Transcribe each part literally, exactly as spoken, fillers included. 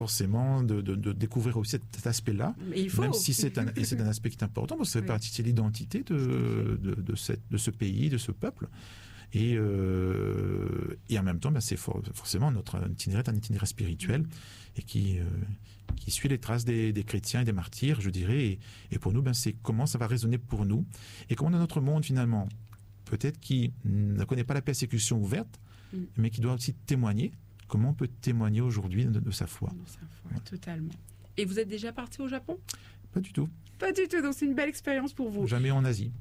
forcément de, de, de découvrir aussi cet, cet aspect-là, il faut. Même si c'est un, et c'est un aspect qui est important, parce que ça fait oui. partie de l'identité de, de, de, cette, de ce pays, de ce peuple. Et, euh, et en même temps, ben, c'est for, forcément notre itinéraire est un itinéraire spirituel et qui, euh, qui suit les traces des, des chrétiens et des martyrs, je dirais. Et, et pour nous, ben, c'est comment ça va résonner pour nous. Et comment dans notre monde, finalement, peut-être qui ne connaît pas la persécution ouverte, mm. mais qui doit aussi témoigner, comment on peut témoigner aujourd'hui de, de sa foi. De sa foi, ouais. Totalement. Et vous êtes déjà parti au Japon ? Pas du tout. Pas du tout, donc c'est une belle expérience pour vous. Jamais en Asie.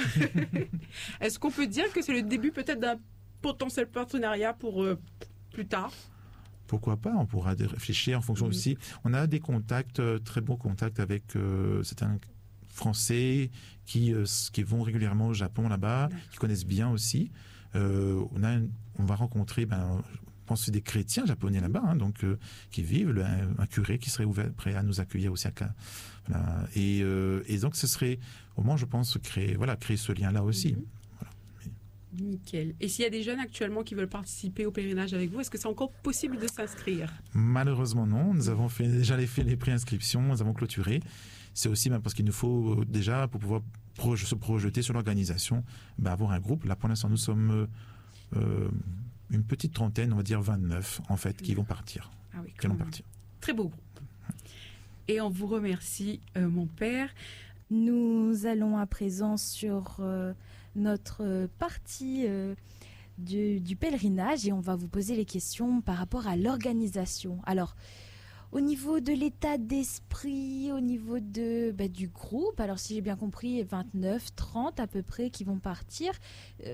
Est-ce qu'on peut dire que c'est le début peut-être d'un potentiel partenariat pour euh, plus tard ? Pourquoi pas ? On pourra réfléchir en fonction mmh. aussi. On a des contacts, euh, très bons contacts avec euh, certains Français qui, euh, qui vont régulièrement au Japon là-bas, mmh. qui connaissent bien aussi. Euh, on, a, on va rencontrer... Ben, je pense que c'est des chrétiens japonais là-bas, hein, donc euh, qui vivent, le, un, un curé qui serait ouvert, prêt à nous accueillir aussi. À, voilà. et, euh, et donc ce serait, au moins je pense, créer, voilà, créer ce lien-là aussi. Mm-hmm. Voilà. Mais... Nickel. Et s'il y a des jeunes actuellement qui veulent participer au pèlerinage avec vous, est-ce que c'est encore possible de s'inscrire ? Malheureusement non, nous avons fait, déjà fait les préinscriptions, nous avons clôturé. C'est aussi ben, parce qu'il nous faut déjà, pour pouvoir pro- se projeter sur l'organisation, ben, avoir un groupe. Là pour l'instant nous sommes... Euh, une petite trentaine, on va dire vingt-neuf, en fait, qui vont partir. Ah oui, qui vont partir. Très beau groupe. Et on vous remercie, euh, mon père. Nous allons à présent sur euh, notre partie euh, du, du pèlerinage et on va vous poser les questions par rapport à l'organisation. Alors, au niveau de l'état d'esprit, au niveau de, bah, du groupe, alors si j'ai bien compris, vingt-neuf, trente à peu près qui vont partir... Euh,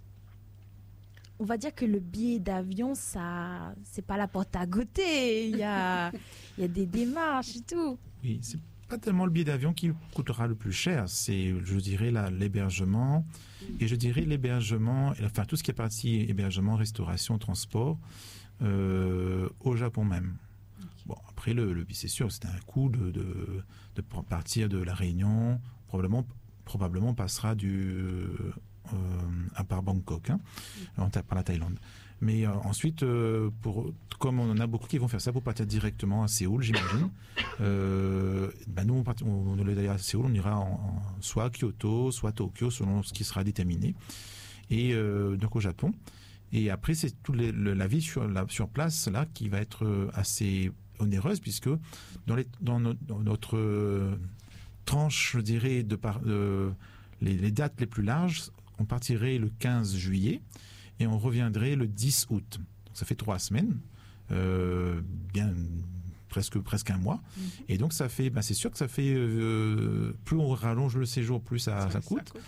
on va dire que le billet d'avion, ça, c'est pas la porte à côté. Il y a, il y a des démarches et tout. Oui, c'est pas tellement le billet d'avion qui coûtera le plus cher. C'est, je dirais, là, l'hébergement. Et je dirais l'hébergement, enfin, tout ce qui est parti hébergement, restauration, transport, euh, au Japon même. Okay. Bon, après, le, le c'est sûr, c'était un coût de, de, de partir de la Réunion. Probablement, probablement, on passera du... Euh, à part Bangkok, hein, mmh. par la Thaïlande. Mais euh, ensuite, euh, pour, comme on en a beaucoup qui vont faire ça pour partir directement à Séoul, j'imagine, euh, ben nous, on, part, on, on est à Séoul, on ira en, en, soit à Kyoto, soit à Tokyo, selon ce qui sera déterminé, et euh, donc au Japon. Et après, c'est toute les, le, la vie sur, la, sur place là qui va être assez onéreuse, puisque dans, les, dans, no, dans notre euh, tranche, je dirais, de par, euh, les, les dates les plus larges, on partirait le quinze juillet et on reviendrait le dix août. Donc ça fait trois semaines, euh, bien presque presque un mois. Mmh. Et donc ça fait, ben c'est sûr que ça fait euh, plus on rallonge le séjour, plus ça, ça, ça, coûte. ça coûte.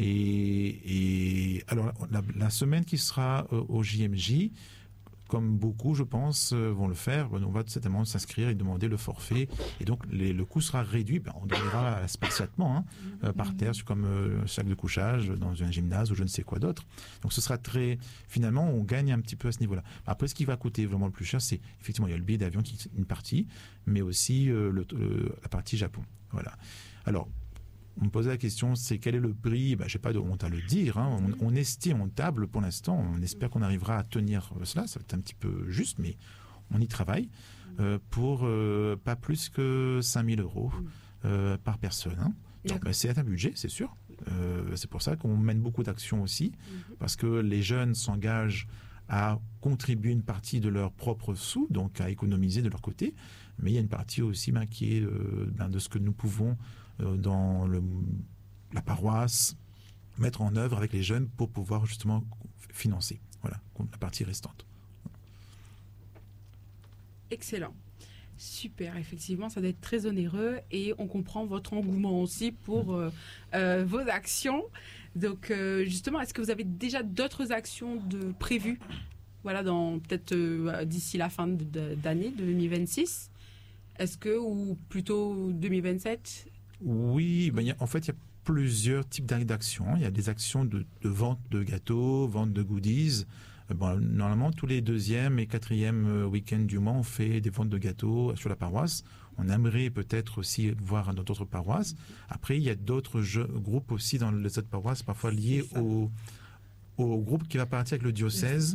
Et, et alors la, la semaine qui sera euh, au J M J, comme beaucoup, je pense, euh, vont le faire, on va certainement s'inscrire et demander le forfait. Et donc, les, le coût sera réduit. Ben, on dormira spartiatement, hein, euh, par terre, comme euh, sac de couchage, dans un gymnase ou je ne sais quoi d'autre. Donc, ce sera très... Finalement, on gagne un petit peu à ce niveau-là. Après, ce qui va coûter vraiment le plus cher, c'est... Effectivement, il y a le billet d'avion qui est une partie, mais aussi euh, le, le, la partie Japon. Voilà. Alors... On me posait la question, c'est quel est le prix ? Ben, je n'ai pas de honte à le dire. Hein. On, on estime, on table pour l'instant. On espère qu'on arrivera à tenir cela. Ça va être un petit peu juste, mais on y travaille. Euh, pour euh, pas plus que cinq mille euros euh, par personne. Hein. Donc, ben, c'est un budget, c'est sûr. Euh, c'est pour ça qu'on mène beaucoup d'actions aussi, parce que les jeunes s'engagent à contribuer une partie de leurs propres sous, donc à économiser de leur côté. Mais il y a une partie aussi ben, qui est euh, ben, de ce que nous pouvons dans le, la paroisse, mettre en œuvre avec les jeunes pour pouvoir justement financer, voilà, la partie restante. Excellent. Super, effectivement, ça doit être très onéreux et on comprend votre engouement aussi pour euh, euh, vos actions. Donc, euh, justement, est-ce que vous avez déjà d'autres actions de prévues, voilà, dans peut-être euh, d'ici la fin de, de, d'année deux mille vingt-six? Est-ce que, ou plutôt deux mille vingt-sept? Oui, ben y a, en fait, il y a plusieurs types d'actions. Il y a des actions de, de vente de gâteaux, vente de goodies. Bon, normalement, tous les deuxième et quatrième week-ends du mois, on fait des ventes de gâteaux sur la paroisse. On aimerait peut-être aussi voir dans d'autres paroisses. Après, il y a d'autres jeux, groupes aussi dans les autres paroisses, parfois liés au, au groupe qui va partir avec le diocèse.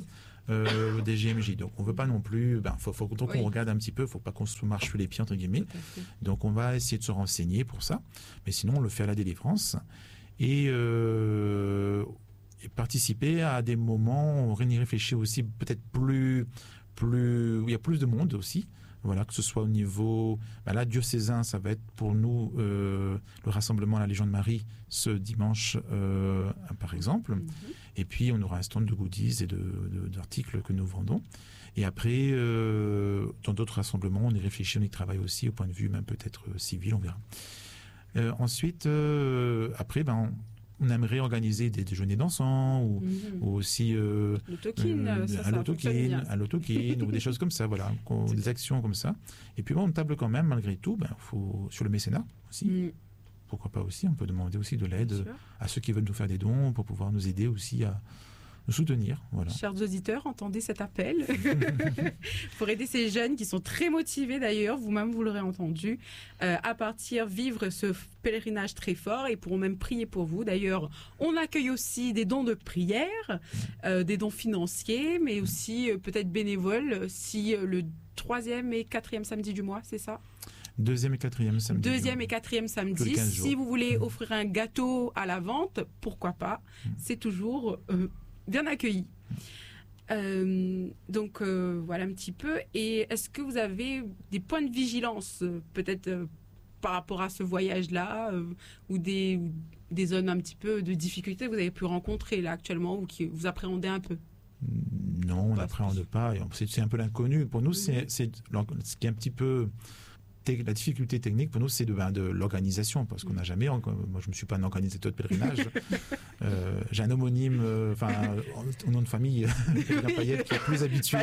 euh, des G M J. Donc on veut pas non plus, ben faut, faut donc Oui. on regarde un petit peu, faut pas qu'on se marche sur les pieds entre guillemets. Donc on va essayer de se renseigner pour ça, mais sinon on le fait à la délivrance et, euh, et participer à des moments où on y réfléchit aussi peut-être plus, plus, où il y a plus de monde aussi. Voilà, que ce soit au niveau, ben là, diocésain, ça va être pour nous euh, le rassemblement à la Légion de Marie ce dimanche, euh, par exemple. Mm-hmm. Et puis, on aura un stand de goodies et de, de, d'articles que nous vendons. Et après, euh, dans d'autres rassemblements, on y réfléchit, on y travaille aussi au point de vue même peut-être euh, civil, on verra. Euh, ensuite, euh, après, ben, on, on aimerait organiser des déjeuners dansants ou, mmh. ou aussi euh, l'autokin, euh, ça, un l'autokin, un l'autokin ou des choses comme ça, voilà, des actions comme ça. Et puis bon, on table quand même malgré tout, ben, faut, sur le mécénat aussi. Mmh. Pourquoi pas aussi, on peut demander aussi de l'aide à ceux qui veulent nous faire des dons pour pouvoir nous aider aussi à nous soutenir. Voilà. Chers auditeurs, entendez cet appel pour aider ces jeunes qui sont très motivés d'ailleurs, vous-même vous l'aurez entendu, euh, à partir vivre ce pèlerinage très fort et pourront même prier pour vous. D'ailleurs, on accueille aussi des dons de prière, euh, des dons financiers, mais aussi euh, peut-être bénévoles si euh, le troisième et quatrième samedi du mois, c'est ça ? Deuxième et quatrième samedi. Deuxième et quatrième samedi. Si vous voulez offrir un gâteau à la vente, pourquoi pas ? C'est toujours euh, bien accueilli. Euh, donc euh, voilà un petit peu. Et est-ce que vous avez des points de vigilance, euh, peut-être euh, par rapport à ce voyage-là, euh, ou des, des zones un petit peu de difficulté que vous avez pu rencontrer là actuellement ou qui vous appréhendez un peu ? Non, on n'appréhende pas. C'est, c'est un peu l'inconnu. Pour nous, mmh. c'est, c'est ce qui est un petit peu... La difficulté technique pour nous, c'est de, ben, de l'organisation, parce qu'on n'a jamais, moi je ne suis pas un organisateur de pèlerinage, euh, j'ai un homonyme, enfin euh, au nom de famille, Pèlerin Payette, qui est plus habitué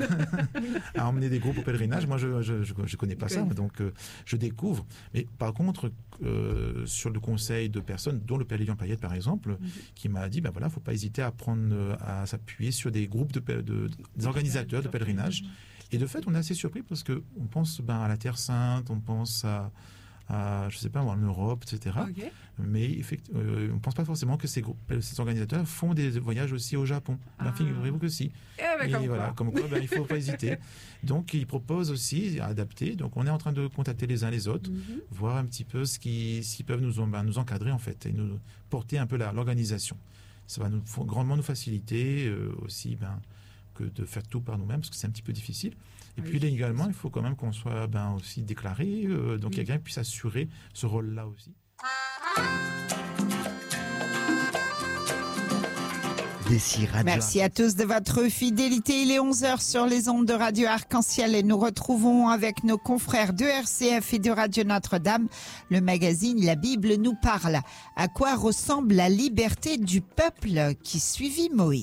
à emmener des groupes au pèlerinage. Moi je ne connais pas okay. ça, donc euh, je découvre. Mais par contre, euh, sur le conseil de personnes, dont le Pèlerin Payette par exemple, mm-hmm. qui m'a dit, ben voilà, il ne faut pas hésiter à, prendre, à s'appuyer sur des groupes de, de, de, des organisateurs de pèlerinage. Et de fait, on est assez surpris parce qu'on pense ben, à la Terre Sainte, on pense à, à je sais pas, en Europe, et cetera. Okay. Mais effectivement, euh, on ne pense pas forcément que ces, groupes, ces organisateurs font des voyages aussi au Japon. Ah. Ben, figurez-vous que si. Eh ben, et comme voilà, quoi. comme quoi, ben, il ne faut pas hésiter. Donc, ils proposent aussi à adapter. Donc, on est en train de contacter les uns les autres, mm-hmm. voir un petit peu ce qui, s'ils peuvent nous, ben, nous encadrer en fait et nous porter un peu la, l'organisation. Ça va nous, grandement nous faciliter euh, aussi. Ben, que de faire tout par nous-mêmes, parce que c'est un petit peu difficile. Et oui, puis là, également, il faut quand même qu'on soit ben, aussi déclaré, euh, donc oui. il y a quelqu'un qui puisse assurer ce rôle-là aussi. Merci à tous de votre fidélité. Il est onze heures sur les ondes de Radio Arc-en-Ciel et nous retrouvons avec nos confrères de R C F et de Radio Notre-Dame le magazine La Bible nous parle. À quoi ressemble la liberté du peuple qui suivit Moïse ?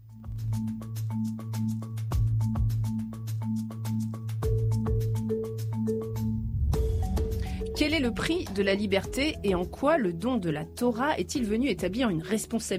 Quel est le prix de la liberté et en quoi le don de la Torah est-il venu établir une responsabilité ?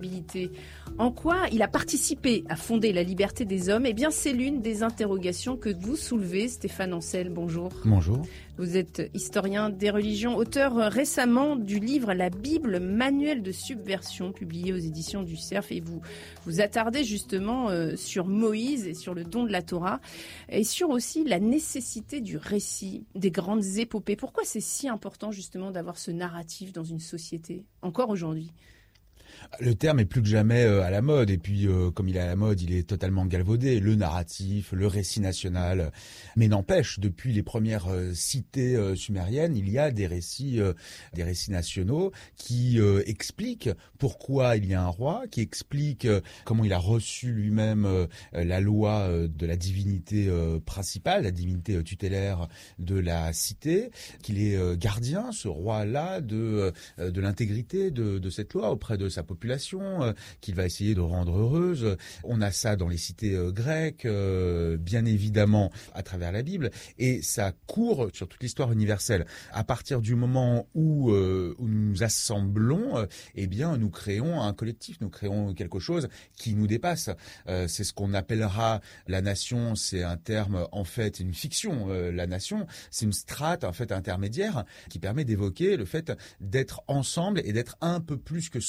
En quoi il a participé à fonder la liberté des hommes ? Eh bien, c'est l'une des interrogations que vous soulevez. Stéphane Ancel, bonjour. Bonjour. Vous êtes historien des religions, auteur récemment du livre La Bible, manuel de subversion, publié aux éditions du Cerf. Et vous vous attardez justement euh, sur Moïse et sur le don de la Torah et sur aussi la nécessité du récit des grandes épopées. Pourquoi c'est si important justement d'avoir ce narratif dans une société, encore aujourd'hui ? Le terme est plus que jamais à la mode et puis euh, comme il est à la mode, il est totalement galvaudé, le narratif, le récit national. Mais n'empêche, depuis les premières euh, cités euh, sumériennes, il y a des récits, euh, des récits nationaux qui euh, expliquent pourquoi il y a un roi, qui expliquent euh, comment il a reçu lui-même euh, la loi euh, de la divinité euh, principale, la divinité euh, tutélaire de la cité, qu'il est euh, gardien, ce roi-là, de euh, de l'intégrité de, de cette loi auprès de sa population, euh, qu'il va essayer de rendre heureuse. On a ça dans les cités euh, grecques, euh, bien évidemment à travers la Bible, et ça court sur toute l'histoire universelle. À partir du moment où, euh, où nous nous assemblons, euh, eh bien nous créons un collectif, nous créons quelque chose qui nous dépasse. Euh, c'est ce qu'on appellera la nation, c'est un terme en fait, une fiction. Euh, la nation, c'est une strate en fait intermédiaire qui permet d'évoquer le fait d'être ensemble et d'être un peu plus que soi et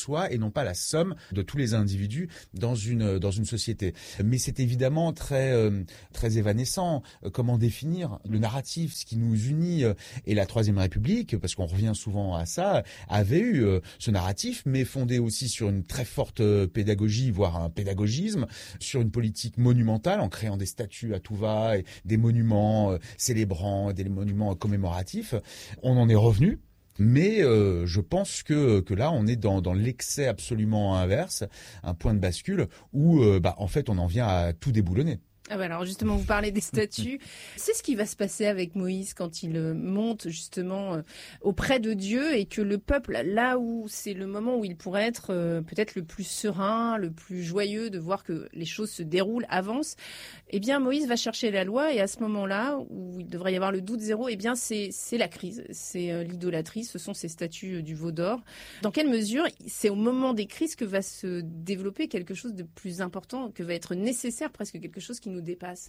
non pas la somme de tous les individus dans une dans une société. Mais c'est évidemment très euh, très évanescent. Comment définir le narratif, ce qui nous unit? Et la Troisième République, parce qu'on revient souvent à ça, avait eu euh, ce narratif, mais fondé aussi sur une très forte euh, pédagogie, voire un pédagogisme, sur une politique monumentale, en créant des statues à tout va, et des monuments euh, célébrants, des monuments commémoratifs. On en est revenu. Mais euh, je pense que que là on est dans dans l'excès absolument inverse, un point de bascule où euh, bah en fait on en vient à tout déboulonner. Ah bah alors justement, vous parlez des statues. C'est ce qui va se passer avec Moïse quand il monte justement auprès de Dieu et que le peuple, là où c'est le moment où il pourrait être peut-être le plus serein, le plus joyeux de voir que les choses se déroulent, avancent, eh bien Moïse va chercher la loi et à ce moment-là où il devrait y avoir le doute zéro, eh bien c'est c'est la crise, c'est l'idolâtrie, ce sont ces statues du veau d'or. Dans quelle mesure c'est au moment des crises que va se développer quelque chose de plus important, que va être nécessaire, presque quelque chose qui nous dépasse?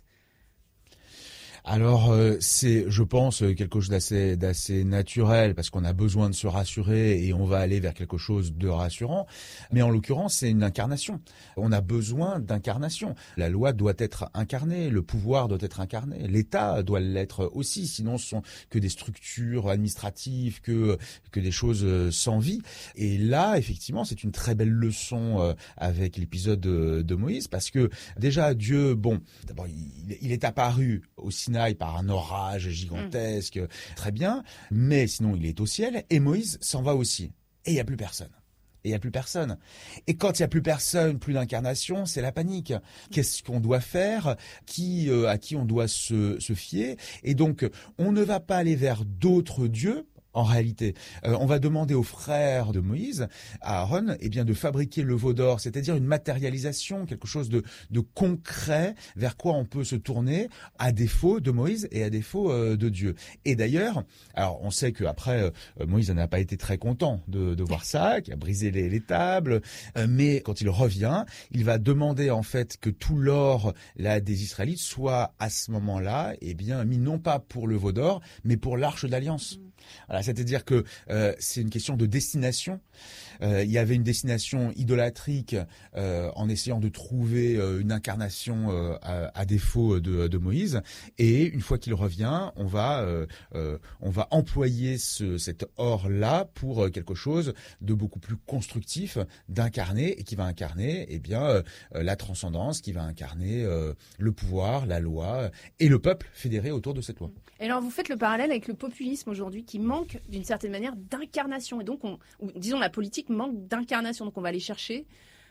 Alors euh, c'est, je pense, quelque chose d'assez d'assez naturel parce qu'on a besoin de se rassurer et on va aller vers quelque chose de rassurant. Mais en l'occurrence, c'est une incarnation. On a besoin d'incarnation. La loi doit être incarnée, le pouvoir doit être incarné, l'État doit l'être aussi. Sinon, ce sont que des structures administratives, que que des choses sans vie. Et là, effectivement, c'est une très belle leçon avec l'épisode de, de Moïse parce que déjà Dieu, bon, d'abord il, il est apparu au Sinaï par un orage gigantesque, mmh. très bien, mais sinon il est au ciel et Moïse s'en va aussi. Et il n'y a plus personne. Et il n'y a plus personne. Et quand il n'y a plus personne, plus d'incarnation, c'est la panique. Qu'est-ce qu'on doit faire? Qui, euh, à qui on doit se, se fier? Et donc, on ne va pas aller vers d'autres dieux. En réalité, euh, on va demander aux frères de Moïse, à Aaron, eh bien de fabriquer le veau d'or, c'est-à-dire une matérialisation, quelque chose de, de concret vers quoi on peut se tourner à défaut de Moïse et à défaut euh, de Dieu. Et d'ailleurs, alors on sait qu'après, euh, Moïse n'a pas été très content de, de voir ça, qui a brisé les, les tables, euh, mais quand il revient, il va demander en fait que tout l'or là des Israélites soit à ce moment-là, eh bien mis non pas pour le veau d'or, mais pour l'arche d'alliance. Voilà, c'est-à-dire que euh, c'est une question de destination. Euh, il y avait une destination idolâtrique euh, en essayant de trouver euh, une incarnation euh, à, à défaut de, de Moïse. Et une fois qu'il revient, on va euh, euh, on va employer ce, cet or-là pour quelque chose de beaucoup plus constructif, d'incarner et qui va incarner eh bien euh, la transcendance, qui va incarner euh, le pouvoir, la loi et le peuple fédéré autour de cette loi. Et alors vous faites le parallèle avec le populisme aujourd'hui qui manque d'une certaine manière d'incarnation. Et donc, on, ou, disons, la politique manque d'incarnation. Donc, on va aller chercher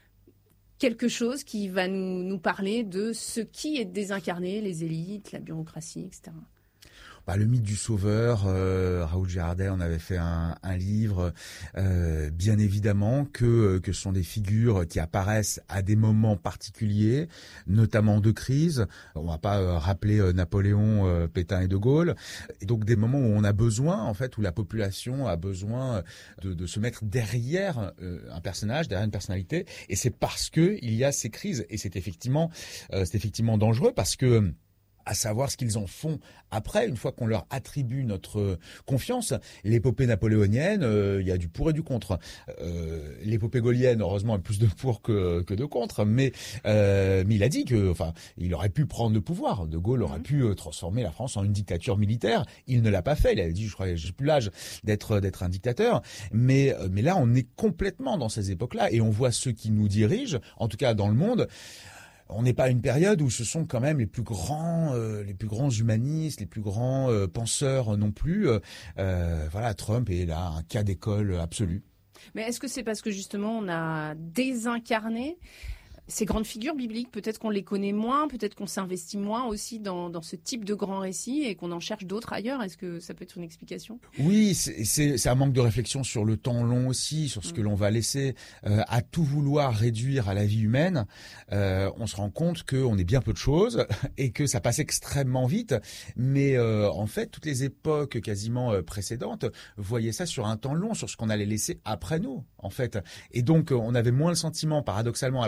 quelque chose qui va nous, nous parler de ce qui est désincarné, les élites, la bureaucratie, et cetera. Bah, le mythe du sauveur, euh, Raoul Girardet en avait fait un, un livre. Euh, bien évidemment que que ce sont des figures qui apparaissent à des moments particuliers, notamment de crise. On va pas euh, rappeler euh, Napoléon, euh, Pétain et De Gaulle. Et donc des moments où on a besoin, en fait, où la population a besoin de, de se mettre derrière euh, un personnage, derrière une personnalité. Et c'est parce que il y a ces crises. Et c'est effectivement, euh, c'est effectivement dangereux parce que à savoir ce qu'ils en font après, une fois qu'on leur attribue notre confiance. L'épopée napoléonienne, euh, il y a du pour et du contre. Euh, l'épopée gaullienne, heureusement, a plus de pour que, que de contre, mais, euh, mais il a dit que, enfin, il aurait pu prendre le pouvoir. De Gaulle aurait pu euh, transformer la France en une dictature militaire. Il ne l'a pas fait. Il a dit, je crois, j'ai plus l'âge d'être d'être un dictateur. Mais, mais là, on est complètement dans ces époques-là, et on voit ceux qui nous dirigent, en tout cas dans le monde. On n'est pas à une période où ce sont quand même les plus grands, euh, les plus grands humanistes, les plus grands euh, penseurs non plus. Euh, voilà, Trump est là un cas d'école absolu. Mais est-ce que c'est parce que justement on a désincarné ces grandes figures bibliques? Peut-être qu'on les connaît moins, peut-être qu'on s'investit moins aussi dans, dans ce type de grands récits et qu'on en cherche d'autres ailleurs. Est-ce que ça peut être une explication? Oui, c'est, c'est, c'est un manque de réflexion sur le temps long aussi, sur ce mmh. que l'on va laisser. Euh, à tout vouloir réduire à la vie humaine, euh, on se rend compte qu'on est bien peu de choses et que ça passe extrêmement vite. Mais euh, en fait, toutes les époques quasiment précédentes voyaient ça sur un temps long, sur ce qu'on allait laisser après nous, en fait. Et donc, on avait moins le sentiment, paradoxalement, alors qu'on vivait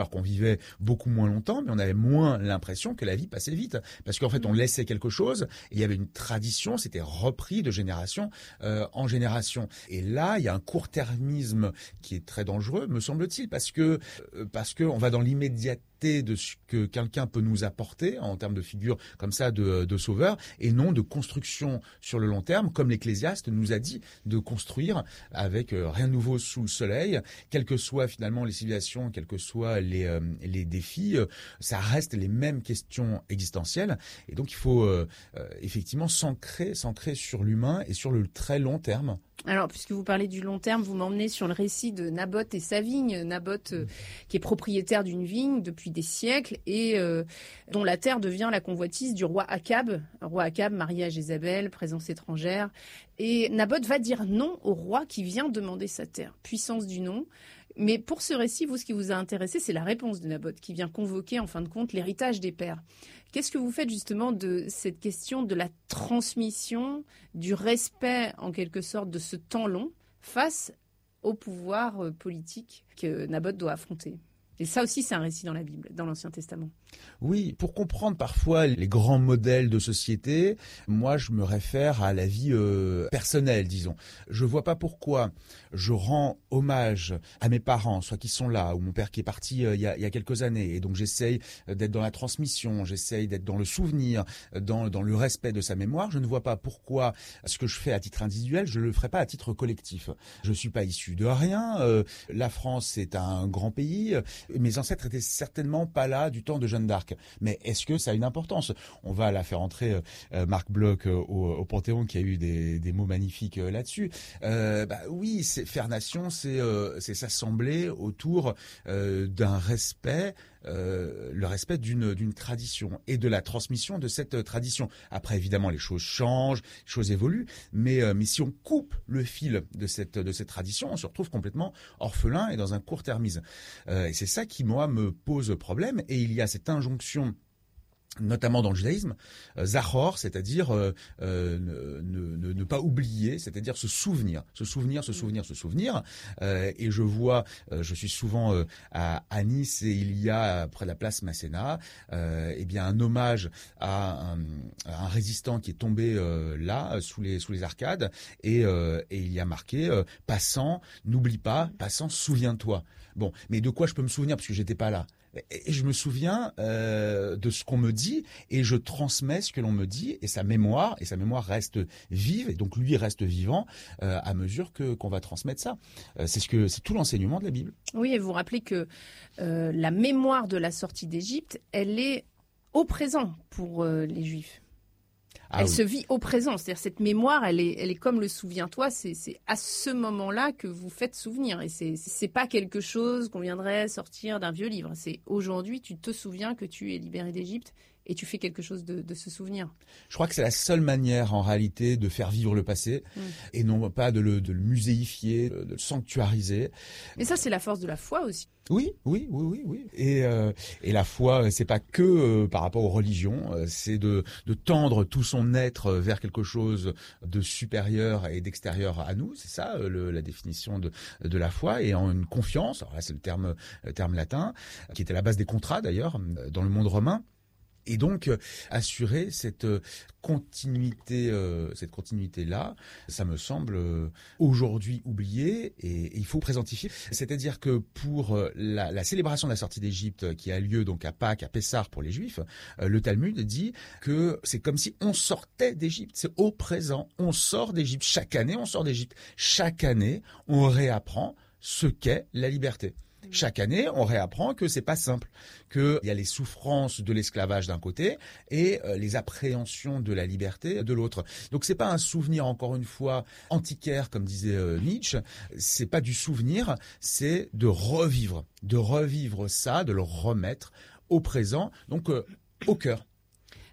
vivait beaucoup moins longtemps, mais on avait moins l'impression que la vie passait vite. Parce qu'en fait, on laissait quelque chose, et il y avait une tradition, c'était repris de génération euh, en génération. Et là, il y a un court-termisme qui est très dangereux, me semble-t-il, parce que euh, parce que on va dans l'immédiateté de ce que quelqu'un peut nous apporter en termes de figure comme ça de, de sauveur, et non de construction sur le long terme, comme l'Ecclésiaste nous a dit de construire avec euh, rien de nouveau sous le soleil, quelles que soient finalement les civilisations, quels que soient les, euh, les défis, euh, ça reste les mêmes questions existentielles, et donc il faut euh, euh, effectivement s'ancrer, s'ancrer sur l'humain et sur le très long terme. Alors, puisque vous parlez du long terme, vous m'emmenez sur le récit de Naboth et sa vigne. Naboth, euh, qui est propriétaire d'une vigne depuis des siècles et euh, dont la terre devient la convoitise du roi Akab. Roi Akab, marié à Jézabel, présence étrangère. Et Naboth va dire non au roi qui vient demander sa terre. Puissance du non. Mais pour ce récit, vous, ce qui vous a intéressé, c'est la réponse de Naboth, qui vient convoquer, en fin de compte, l'héritage des pères. Qu'est-ce que vous faites justement de cette question de la transmission, du respect, en quelque sorte, de ce temps long face au pouvoir politique que Naboth doit affronter ? Et ça aussi, c'est un récit dans la Bible, dans l'Ancien Testament. Oui, pour comprendre parfois les grands modèles de société, moi je me réfère à la vie euh, personnelle, disons. Je vois pas pourquoi je rends hommage à mes parents, soit qui sont là, ou mon père qui est parti euh, il y a, il y a quelques années, et donc j'essaye d'être dans la transmission, j'essaye d'être dans le souvenir, dans, dans le respect de sa mémoire. Je ne vois pas pourquoi ce que je fais à titre individuel, je le ferai pas à titre collectif. Je suis pas issu de rien, euh, la France est un grand pays, mes ancêtres étaient certainement pas là du temps de Jeanne d'Arc. Mais est-ce que ça a une importance ? On va la faire entrer euh, Marc Bloch euh, au, au Panthéon, qui a eu des, des mots magnifiques euh, là-dessus. Euh, bah, oui, c'est, faire nation, c'est, euh, c'est s'assembler autour euh, d'un respect, euh, le respect d'une, d'une tradition et de la transmission de cette tradition. Après, évidemment, les choses changent, les choses évoluent, mais, euh, mais si on coupe le fil de cette, de cette tradition, on se retrouve complètement orphelin et dans un court-termisme. Euh, et c'est ça qui, moi, me pose problème. Et il y a cette injonction, notamment dans le judaïsme, euh, zachor, c'est-à-dire euh, euh, ne, ne, ne pas oublier, c'est-à-dire se souvenir, se souvenir, se souvenir, se souvenir. Euh, et je vois, euh, je suis souvent euh, à, à Nice, et il y a près de la place Masséna, euh, eh bien un hommage à un, à un résistant qui est tombé euh, là sous les sous les arcades, et, euh, et il y a marqué euh, passant, n'oublie pas, passant, souviens-toi. Bon, mais de quoi je peux me souvenir parce que j'étais pas là? Et je me souviens euh, de ce qu'on me dit, et je transmets ce que l'on me dit, et sa mémoire, et sa mémoire reste vive, et donc lui reste vivant euh, à mesure que qu'on va transmettre ça. Euh, c'est ce que c'est tout l'enseignement de la Bible. Oui, et vous rappelez que euh, la mémoire de la sortie d'Égypte, elle est au présent pour euh, les Juifs. Ah, elle oui. se vit au présent, c'est-à-dire cette mémoire, elle est, elle est comme le souviens-toi, c'est, c'est à ce moment-là que vous faites souvenir, et c'est, c'est pas quelque chose qu'on viendrait sortir d'un vieux livre, c'est aujourd'hui tu te souviens que tu es libéré d'Égypte et tu fais quelque chose de, de ce souvenir. Je crois que c'est la seule manière en réalité de faire vivre le passé, mmh. et non pas de le, de le muséifier, de le sanctuariser. Mais ça, c'est la force de la foi aussi. Oui, oui, oui, oui, oui. Et euh, et la foi, c'est pas que euh, par rapport aux religions, euh, c'est de de tendre tout son être vers quelque chose de supérieur et d'extérieur à nous. C'est ça euh, le, la définition de de la foi, et en une confiance. Alors là, c'est le terme le terme latin qui était la base des contrats d'ailleurs dans le monde romain. Et donc euh, assurer cette euh, continuité, euh, cette continuité-là, ça me semble euh, aujourd'hui oublié, et, et il faut présentifier. C'est-à-dire que pour euh, la, la célébration de la sortie d'Égypte, qui a lieu donc à Pâques, à Pessah pour les Juifs, euh, le Talmud dit que c'est comme si on sortait d'Égypte. C'est au présent, on sort d'Égypte. Chaque année, on sort d'Égypte. Chaque année, on réapprend ce qu'est la liberté. Chaque année, on réapprend que c'est pas simple, qu'il y a les souffrances de l'esclavage d'un côté et euh, les appréhensions de la liberté de l'autre. Donc c'est pas un souvenir, encore une fois, antiquaire, comme disait euh, Nietzsche. C'est pas du souvenir, c'est de revivre, de revivre ça, de le remettre au présent, donc euh, au cœur.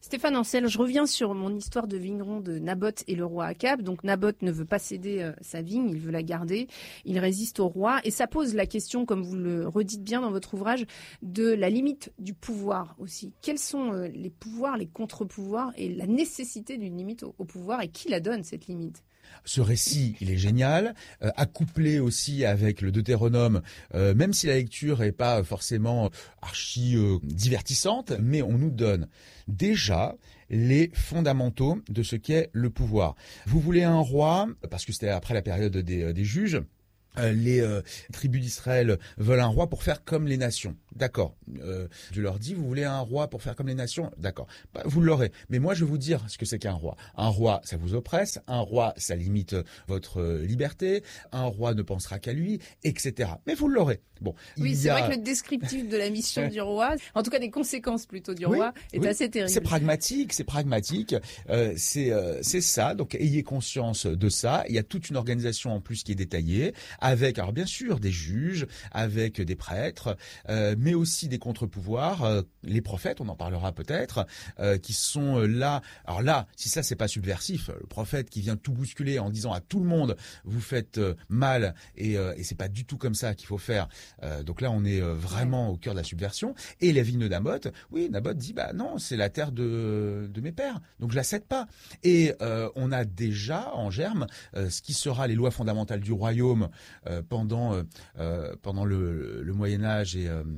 Stéphane Ancel, je reviens sur mon histoire de vigneron de Naboth et le roi Akab. Donc Naboth ne veut pas céder euh, sa vigne, il veut la garder, il résiste au roi et ça pose la question, comme vous le redites bien dans votre ouvrage, de la limite du pouvoir aussi. Quels sont euh, les pouvoirs, les contre-pouvoirs et la nécessité d'une limite au, au pouvoir et qui la donne cette limite ? Ce récit, il est génial, euh, accouplé aussi avec le Deutéronome, euh, même si la lecture est pas forcément archi euh, divertissante, mais on nous donne déjà les fondamentaux de ce qu'est le pouvoir. Vous voulez un roi, parce que c'était après la période des, des juges, Euh, les euh, tribus d'Israël veulent un roi pour faire comme les nations. D'accord. Euh, je leur dis, vous voulez un roi pour faire comme les nations ? D'accord. Bah, vous l'aurez. Mais moi, je vais vous dire ce que c'est qu'un roi. Un roi, ça vous oppresse. Un roi, ça limite votre euh, liberté. Un roi ne pensera qu'à lui, et cetera. Mais vous l'aurez. Bon. Oui, c'est a... vrai que le descriptif de la mission du roi, en tout cas des conséquences plutôt du oui, roi, est oui. assez terrible. C'est pragmatique, c'est pragmatique. Euh, c'est euh, c'est ça. Donc, ayez conscience de ça. Il y a toute une organisation en plus qui est détaillée, avec, alors bien sûr, des juges, avec des prêtres, euh, mais aussi des contre-pouvoirs, euh, les prophètes, on en parlera peut-être, euh, qui sont là. Alors là, si ça c'est pas subversif, le prophète qui vient tout bousculer en disant à tout le monde, vous faites euh, mal, et, euh, et c'est pas du tout comme ça qu'il faut faire. Euh, donc là, on est euh, vraiment au cœur de la subversion. Et la vigne de Naboth, oui, Naboth dit, bah non, c'est la terre de, de mes pères, donc je la cède pas. Et euh, on a déjà en germe euh, ce qui sera les lois fondamentales du royaume euh, pendant euh, pendant le, le Moyen Âge et euh,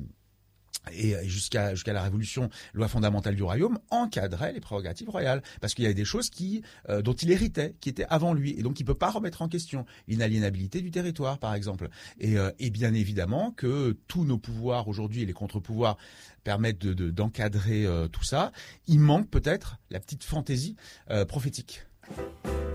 et jusqu'à jusqu'à la Révolution, loi fondamentale du royaume encadrait les prérogatives royales, parce qu'il y avait des choses qui euh, dont il héritait, qui étaient avant lui, et donc il peut pas remettre en question l'inaliénabilité du territoire, par exemple. Et, euh, et bien évidemment que tous nos pouvoirs aujourd'hui et les contre-pouvoirs permettent de, de, d'encadrer euh, tout ça. Il manque peut-être la petite fantaisie euh, prophétique.